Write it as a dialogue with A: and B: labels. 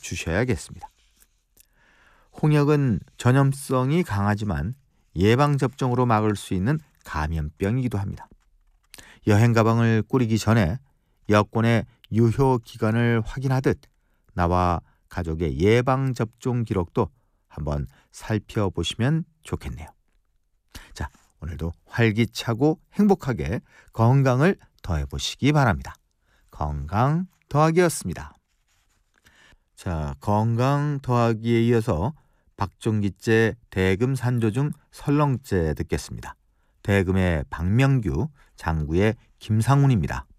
A: 주셔야겠습니다. 홍역은 전염성이 강하지만 예방접종으로 막을 수 있는 감염병이기도 합니다. 여행 가방을 꾸리기 전에 여권의 유효 기간을 확인하듯 나와 가족의 예방접종 기록도 한번 살펴보시면 좋겠네요. 자, 오늘도 활기차고 행복하게 건강을 더해보시기 바랍니다. 건강 더하기였습니다. 자, 건강 더하기에 이어서 박종기째 대금 산조중 설렁째 듣겠습니다. 대금의 박명규, 장구의 김상훈입니다.